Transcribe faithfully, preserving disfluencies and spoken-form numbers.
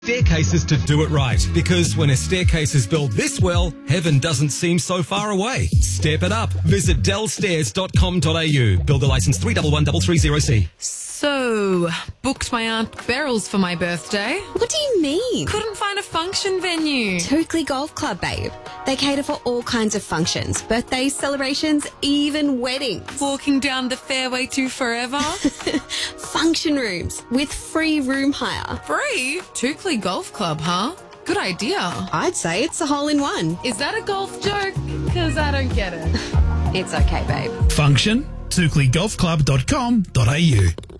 Staircases to do it right, because when a staircase is built this well, heaven doesn't seem so far away. Step it up. Visit dell stairs dot com dot a u. Builder licence three one one three three zero C. So, booked my Aunt Beryl's for my birthday. What do you mean? Couldn't find a function venue. Toukley Golf Club, babe. They cater for all kinds of functions, birthdays, celebrations, even weddings. Walking down the fairway to forever. Function rooms with free room hire. Free? Toukley Golf Club, huh? Good idea. I'd say it's a hole-in-one. Is that a golf joke? Because I don't get it. It's okay, babe. Function? toukley golf club dot com dot a u.